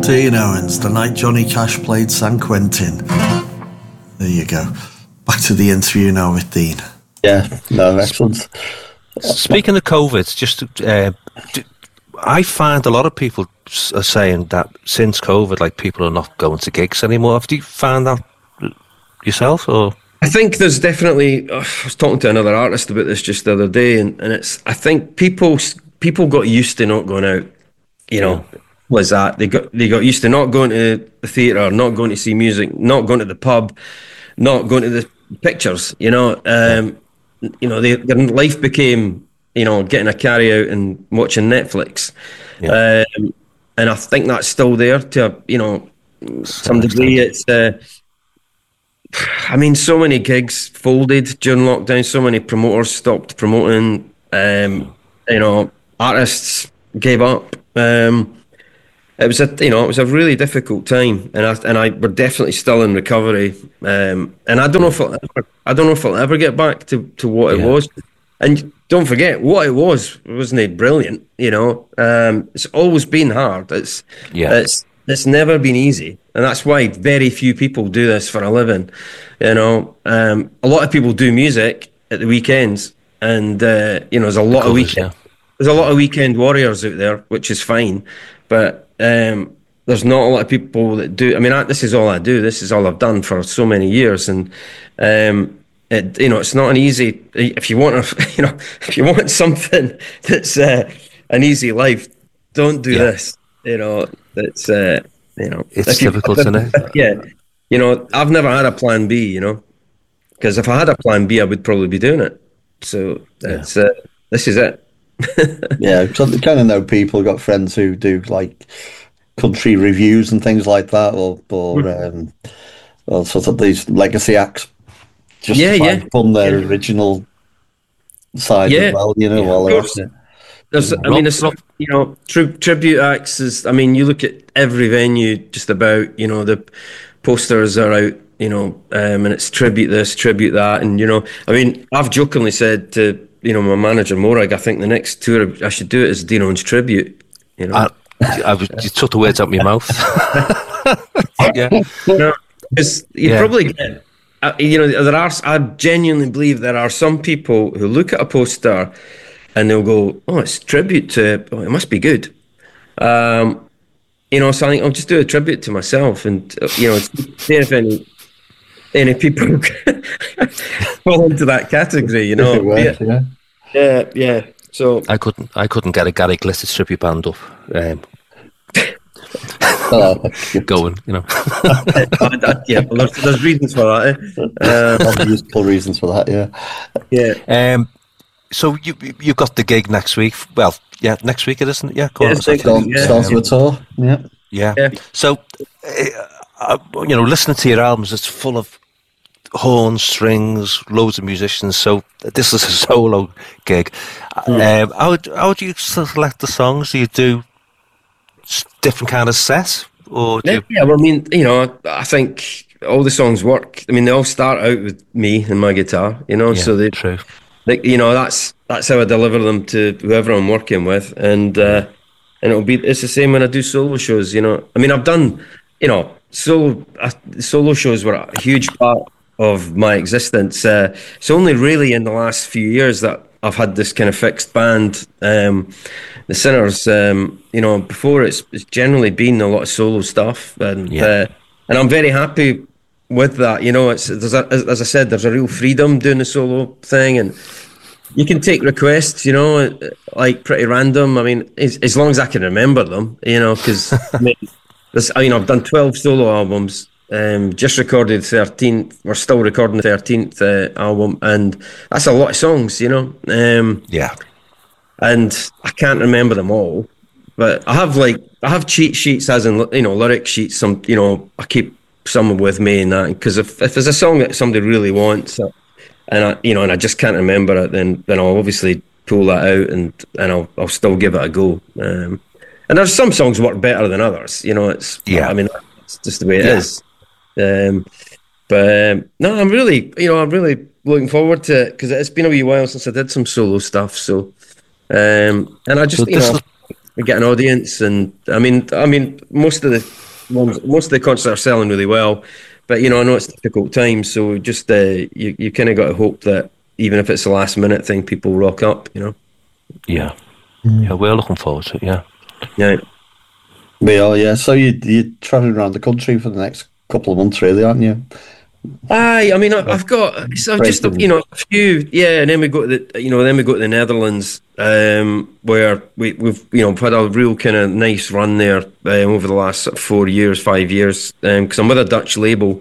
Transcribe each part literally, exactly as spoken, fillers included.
Dean Owens, the night Johnny Cash played San Quentin. There you go. Back to the interview now with Dean. Yeah, no, excellent. Speaking of COVID, just uh, I find a lot of people are saying that since COVID, like, people are not going to gigs anymore. Have you found that yourself, or? I think there's definitely. Uh, I was talking to another artist about this just the other day, and, and it's. I think people people got used to not going out. You know, yeah. was that they got they got used to not going to the theatre, not going to see music, not going to the pub, not going to the pictures. You know, um, you know, they, their life became, you know, getting a carry out and watching Netflix. Yeah. Um, and I think that's still there to, you know, some degree. It's. Uh, I mean, so many gigs folded during lockdown. So many promoters stopped promoting. Um, you know, artists gave up. Um, it was a, you know, it was a really difficult time, and I and I we're definitely still in recovery. Um, and I don't know if it'll ever, I don't know if it'll ever get back to, to what yeah. it was. And don't forget, what it was wasn't it brilliant? You know, um, it's always been hard. It's yeah. It's it's never been easy. And that's why very few people do this for a living. You know, um, a lot of people do music at the weekends, and uh, you know, there's a lot of, of weekend, yeah. there's a lot of weekend warriors out there, which is fine. But um, there's not a lot of people that do. I mean, I, this is all I do. This is all I've done for so many years, and um, it, you know, it's not an easy. If you want, a, you know, if you want something that's uh, an easy life, don't do yeah. this. You know, it's. Uh, You know, it's difficult, isn't it? Yeah, you know, I've never had a plan B. You know, because if I had a plan B, I would probably be doing it. So it's yeah. uh, this is it. Yeah, so I kind of know people. Got friends who do like country reviews and things like that, or or mm. um, or sort of these legacy acts. Just yeah, to yeah, fund their yeah. original side yeah. as well. You know, yeah, while they're There's, I mean, it's not, you know, tri- tribute acts is, I mean, you look at every venue just about, you know, the posters are out, you know, um, and it's tribute this, tribute that. And, you know, I mean, I've jokingly said to, you know, my manager, Morag, I think the next tour I should do it as Dean Owens tribute, you know. I, I was, you took the words out of my mouth. Yeah. No, because you yeah. probably get, uh, you know, there are, I genuinely believe there are some people who look at a poster and they'll go, oh, it's tribute to, oh, it must be good. Um, you know, so I think I'll just do a tribute to myself, and, you know, see if any, any people fall into that category, you know. Works, yeah. yeah, yeah. So I couldn't, I couldn't get a Gary Glitter tribute band up, um, oh, going, you know. Yeah, well, there's, there's reasons for that. Eh? Um, useful reasons for that, yeah. Yeah. Um, So you you've got the gig next week. Well, yeah, next week it isn't it? Yeah, yeah, it's starts yeah. with a tour. Yeah, yeah. yeah. So, uh, you know, listening to your albums, it's full of horns, strings, loads of musicians. So this is a solo gig. Mm. Um, how how do you select the songs? Do you do different kind of set, or do yeah, you... yeah? Well, I mean, you know, I think all the songs work. I mean, they all start out with me and my guitar. You know, yeah, so they. True. Like, you know, that's that's how I deliver them to whoever I'm working with, and uh, and it'll be it's the same when I do solo shows. You know, I mean, I've done, you know, solo uh, solo shows were a huge part of my existence. Uh, it's only really in the last few years that I've had this kind of fixed band. Um, the Sinners, um, you know, before it's, it's generally been a lot of solo stuff, and yeah. uh, and I'm very happy with that. You know, it's there's a, as I said, there's a real freedom doing the solo thing, and you can take requests, you know, like pretty random. I mean, as, as long as I can remember them, you know, because I mean, this, I mean, I've done twelve solo albums, um, just recorded thirteenth. We're still recording the thirteenth uh, album, and that's a lot of songs, you know. Um, yeah, and I can't remember them all, but I have like I have cheat sheets, as in, you know, lyric sheets. Some, you know, I keep some with me and that, because if, if there's a song that somebody really wants, and I, you know, and I just can't remember it, then then I'll obviously pull that out, and and I'll I'll still give it a go. Um, and there's some songs work better than others, you know. It's yeah. I mean, it's just the way it yeah. is. Um, but um, no, I'm really, you know, I'm really looking forward to it, because it's been a wee while since I did some solo stuff. So, um, and I just, so you know, get an audience. And I mean, I mean, most of the ones, most of the concerts are selling really well, but you know, I know it's difficult times, so just uh, you you kind of got to hope that even if it's a last minute thing, people rock up. You know. Yeah, mm. yeah, we're looking forward to it. Yeah, yeah, we are. Yeah, so you you're traveling around the country for the next couple of months, really, aren't you? Aye, I mean, I've got so just you know a few, yeah, and then we go to the you know then we go to the Netherlands, um, where we, we've you know had a real kind of nice run there um, over the last sort of four years, five years, because um, I'm with a Dutch label,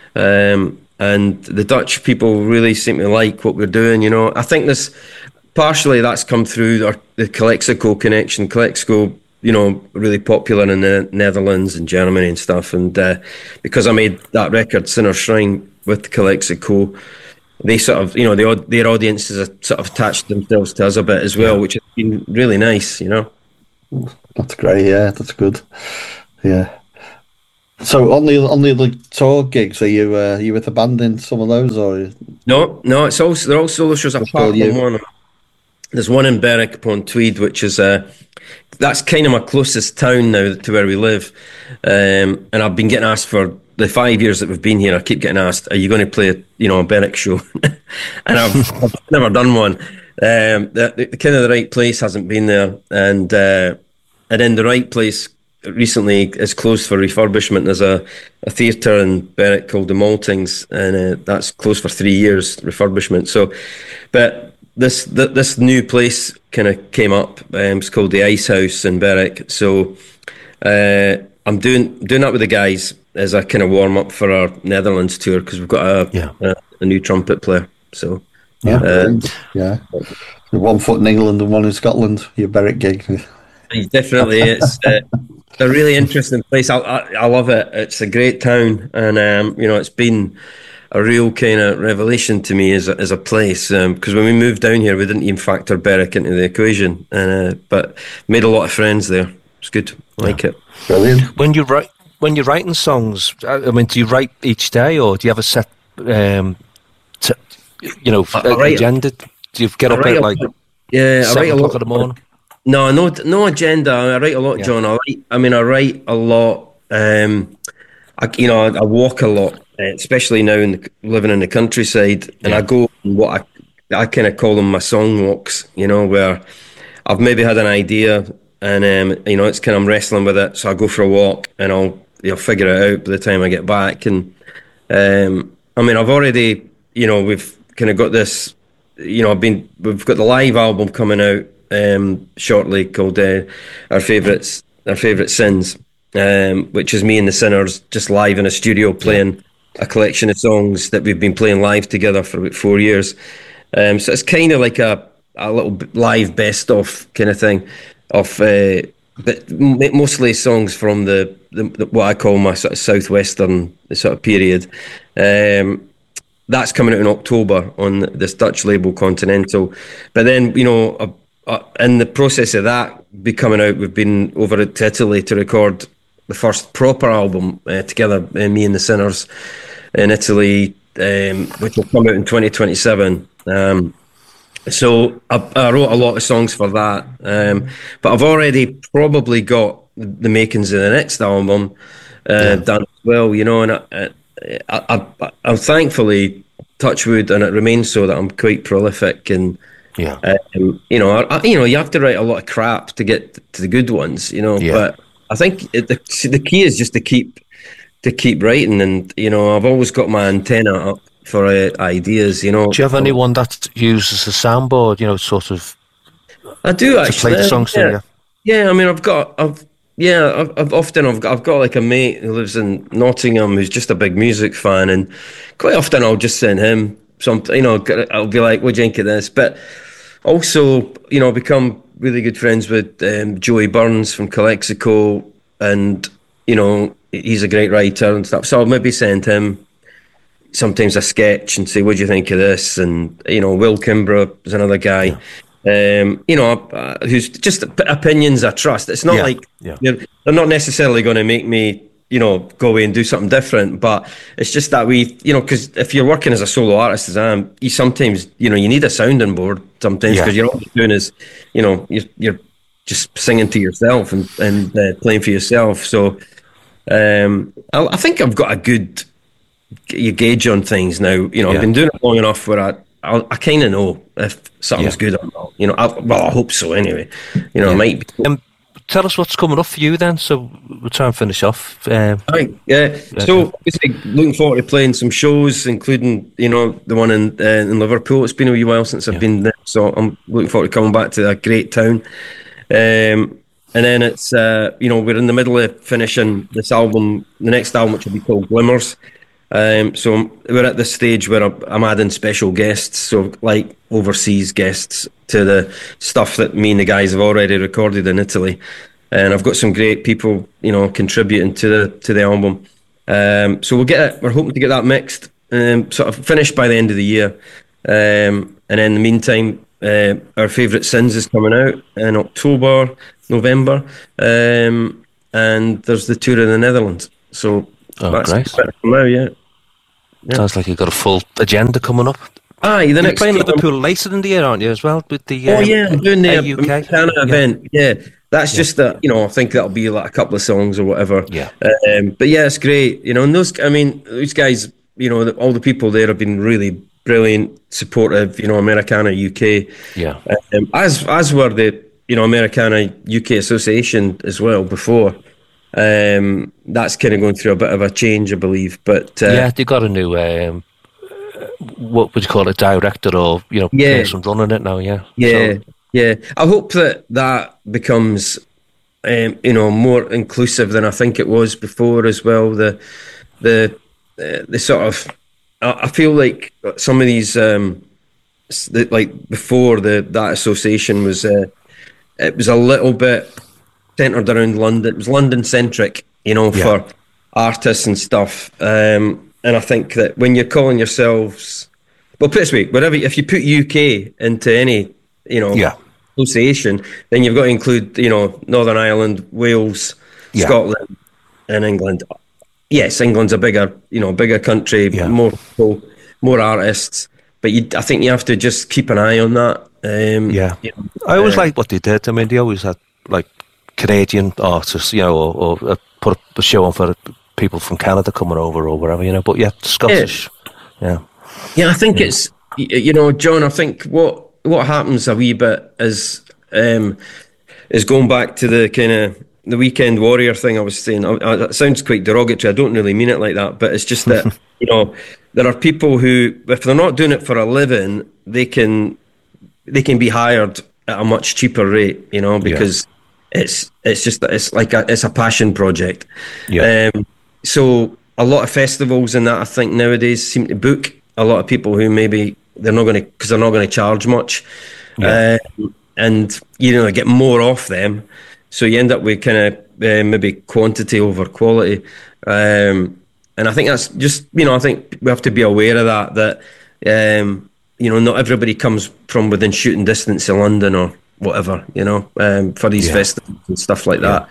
um, and the Dutch people really seem to like what we're doing. You know, I think this partially that's come through our, the Calexico connection. Calexico, you know, really popular in the Netherlands and Germany and stuff. And uh, because I made that record, Sinner Shrine, with Calexico, they sort of, you know, the, their audiences have sort of attached themselves to us a bit as well, yeah. which has been really nice, you know. That's great, yeah, that's good. Yeah. So on the on the other tour gigs, are you uh, are you with the band in some of those, or? No, no, it's all they're all solo shows. Apart from one, there's one in Berwick upon Tweed, which is uh, that's kind of my closest town now to where we live, um, and I've been getting asked for the five years that we've been here. I keep getting asked, "Are you going to play, a, you know, a Berwick show?" and I've, I've never done one. Um, the, the kind of the right place hasn't been there, and uh, and then the right place recently is closed for refurbishment. There's a, a theatre in Berwick called the Maltings, and uh, that's closed for three years refurbishment. So, but this th- this new place kind of came up. Um, it's called the Ice House in Berwick. So uh, I'm doing doing that with the guys as a kind of warm up for our Netherlands tour, because we've got a, yeah. a a new trumpet player. So yeah, uh, yeah, one foot in England and one in Scotland. Your Berwick gig. Definitely, it's uh, a really interesting place. I, I I love it. It's a great town, and um, you know, it's been a real kind of revelation to me as a, as a place. Because um, when we moved down here, we didn't even factor Berwick into the equation, uh, but made a lot of friends there. It's good. I like yeah. it. Brilliant. When you write, when you're writing songs, I mean, do you write each day, or do you have a set, um, t- you know, I, I agenda? Do you get up at like yeah, seven I write a o'clock lot in the morning? No, no, no agenda. I write a lot, yeah. John. I write. I mean, I write a lot. Um, I, you know, I, I walk a lot, especially now in the, living in the countryside, and yeah. I go on what I, I kind of call them my song walks. You know, where I've maybe had an idea, and um, you know, it's kind of I'm wrestling with it, so I go for a walk, and I'll you know figure it out by the time I get back. And um, I mean, I've already, you know, we've kind of got this. You know, I've been we've got the live album coming out. Um, shortly called uh, our favourites, our favourite sins, um, which is me and the Sinners just live in a studio playing a collection of songs that we've been playing live together for about four years. Um, so it's kind of like a, a little live best of kind of thing of, uh, but mostly songs from the, the, the what I call my sort of southwestern sort of period. Um, that's coming out in October on this Dutch label Continental, but then you know. A, Uh, in the process of that be coming out, we've been over to Italy to record the first proper album uh, together, uh, me and the Sinners in Italy, um, which will come out in twenty twenty-seven. Um, so I, I wrote a lot of songs for that, um, but I've already probably got the makings of the next album uh, yeah. done as well, you know, and I, I, I, I'm thankfully, touch wood, and it remains so that I'm quite prolific and Yeah, um, you know, I, you know, you have to write a lot of crap to get to the good ones, you know. Yeah. But I think it, the the key is just to keep to keep writing, and you know, I've always got my antenna up for uh, ideas, you know. Do you have anyone that uses a soundboard? You know, sort of. I do actually play the songs yeah. to you. Yeah, I mean, I've got, I've yeah, I've, I've often I've got, I've got like a mate who lives in Nottingham who's just a big music fan, and quite often I'll just send him something. You know, I'll be like, "What do you think of this?" But also, you know, become really good friends with um, Joey Burns from Calexico, and you know, he's a great writer and stuff. So I'll maybe send him sometimes a sketch and say, "What do you think of this?" And you know, Will Kimbrough is another guy, yeah. um, you know, uh, who's just opinions I trust. It's not yeah. like yeah. They're, they're not necessarily going to make me, you know, go away and do something different, but it's just that we, you know, because if you're working as a solo artist as I am, you sometimes, you know, you need a sounding board sometimes because yeah. you're all you're doing is, you know, you're, you're just singing to yourself and and uh, playing for yourself. So um, I, I think I've got a good you gauge on things now. You know, Yeah. I've been doing it long enough where I I, I kind of know if something's Yeah. good or not. You know, I, well, I hope so anyway. You know, Yeah. it might be. Um, tell us what's coming up for you then. So we'll try and finish off. Um, Right, yeah. So basically, looking forward to playing some shows, including you know the one in uh, in Liverpool. It's been a wee while since I've Yeah. been there, so I'm looking forward to coming back to a great town. Um, and then it's uh, you know we're in the middle of finishing this album, the next album, which will be called Glimmers. Um, so I'm- we're at this stage where I'm, I'm adding special guests, so like overseas guests to the stuff that me and the guys have already recorded in Italy. And I've got some great people, you know, contributing to the to the album. Um, so we'll get it. We're hoping to get that mixed, um, sort of finished by the end of the year. Um, and in the meantime, uh, our favourite Sins is coming out in October, November, um, and there's the tour in the Netherlands. So Oh, that's great. it for now, yeah. Sounds like you've got a full agenda coming up. Aye, the You're next playing um, Liverpool later in the year, aren't you, as well? With the Oh um, yeah, I'm doing the A U K Americana Yeah. event. Yeah, that's just that. You know, I think that'll be like a couple of songs or whatever. Yeah. Um, but yeah, it's great. You know, and those. I mean, those guys. You know, the, all the people there have been really brilliant, supportive. You know, Americana U K. Yeah. Um, as as were the you know Americana U K Association as well before. Um, that's kind of going through a bit of a change, I believe. But uh, Yeah, they got a new, um, what would you call it, director or, you know, Yeah. person running it now, yeah. Yeah, So, yeah. I hope that that becomes, um, you know, more inclusive than I think it was before as well. The, the, uh, the sort of, I, I feel like some of these, um, s- the, like before the that association was, uh, it was a little bit centered around London. It was London centric, you know, Yeah. for artists and stuff. Um, and I think that when you're calling yourselves, well, put it this way, whatever, if you put U K into any, you know, Yeah. association, then you've got to include, you know, Northern Ireland, Wales, Yeah. Scotland, and England. Yes, England's a bigger, you know, bigger country, Yeah. more people, more artists. But you, I think you have to just keep an eye on that. Um, yeah. you know, I always uh, liked what they did. I mean, they always had, like, Canadian artists, you know, or, or uh, put a show on for people from Canada coming over or wherever, you know. But yeah, Scottish, yeah. Yeah, I think it's y- you know, John. I think what what happens a wee bit is um, is going back to the kind of the weekend warrior thing I was saying. I, I, that sounds quite derogatory. I don't really mean it like that, but it's just that you know there are people who, if they're not doing it for a living, they can they can be hired at a much cheaper rate. You know, because it's it's just it's like a, it's a passion project. Yeah. Um, so a lot of festivals and that I think nowadays seem to book a lot of people who maybe they're not going to because they're not going to charge much, Yeah. um, and you know get more off them. So you end up with kind of uh, maybe quantity over quality, um, and I think that's just you know I think we have to be aware of that that um, you know not everybody comes from within shooting distance of London or whatever you know um, for these Yeah. festivals and stuff like that.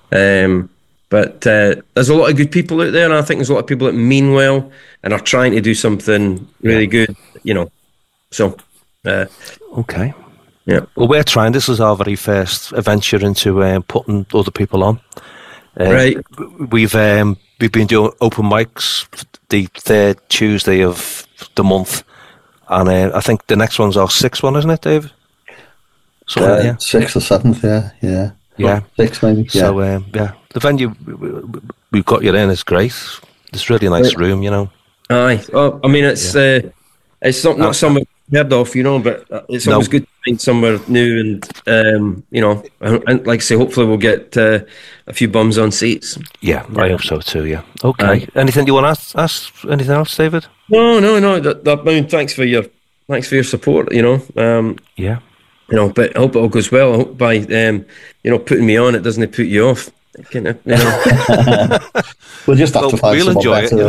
Um, But uh, there's a lot of good people out there, and I think there's a lot of people that mean well and are trying to do something really good, you know. So, uh, Okay. yeah. Well, we're trying. This is our very first venture into um, putting other people on. Um, Right. We've um, we've been doing open mics the third Tuesday of the month, and uh, I think the next one's our sixth one, isn't it, Dave? Something Uh, like that, Sixth or seventh, yeah, yeah. yeah. Six maybe, yeah. So um, yeah, the venue we- we- we've got you in is great. It's really a nice room, you know. Aye. Oh, I mean, it's uh, it's not, not Uh, somewhere heard of, you know, but uh, it's No. always good to find somewhere new and, um, you know, and, and like I say, hopefully we'll get uh, a few bums on seats. Yeah, I hope so too. Yeah. Okay. Aye. Anything you want to ask, ask? Anything else, David? No, no, no. That, that, I mean, thanks for your thanks for your support, you know. Um, Yeah. You know, but I hope it all goes well. I hope by um, you know, putting me on, it doesn't put you off. Kind of, you know. We'll just have Well, to find we'll someone enjoy it,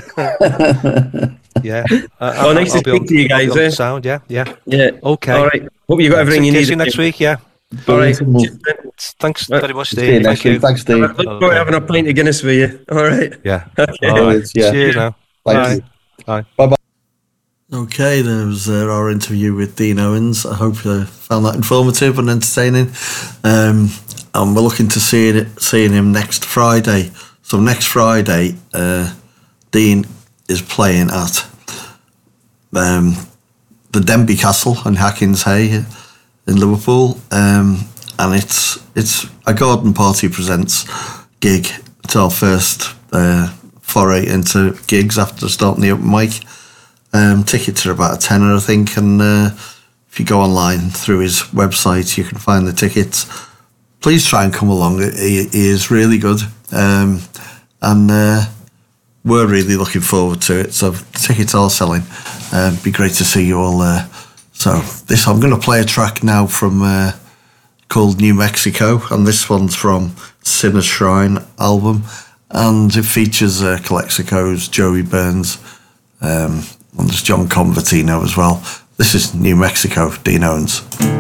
better. Yeah. Uh, Oh, nice to I'll be speak on- to you I'll be guys, on the eh? Sound. Yeah. Yeah. Yeah. Okay. All right. Hope you got everything you See need. you next week. Yeah. All right. Brilliant. Cheers, man. Thanks Right. very much, See you Dave. next Thank you. week. Thanks, Steve. Look forward to having a pint of Guinness with you. All right. Yeah. Okay. All right. Yeah. Cheers now. Thanks. Bye. Bye. Bye-bye. Okay, there was uh, our interview with Dean Owens. I hope you found that informative and entertaining. Um, and we're looking to see it, seeing him next Friday. So next Friday, uh, Dean is playing at um, the Denby Castle in Hackins Hay in Liverpool, um, and it's it's a garden party presents gig. It's our first uh, foray into gigs after starting the open mic. Um, tickets are about a tenner, I think, and uh, if you go online through his website, you can find the tickets. Please try and come along. He, he is really good, um, and uh, we're really looking forward to it. So tickets are selling. Uh, it'd be great to see you all there. So this, I'm going to play a track now from uh, called New Mexico, and this one's from Sinner's Shrine album, and it features uh, Calexico's Joey Burns. Um, And there's John Convertino as well. This is New Mexico, Dean Owens.